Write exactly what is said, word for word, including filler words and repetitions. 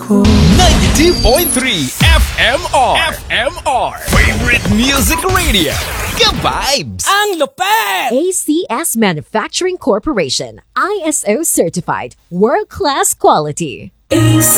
ko. ninety-two point three F M R. F M R. Favorite Music Radio. Ka-vibes! Ang lupet! A C S Manufacturing Corporation, I S O certified, world-class quality. A C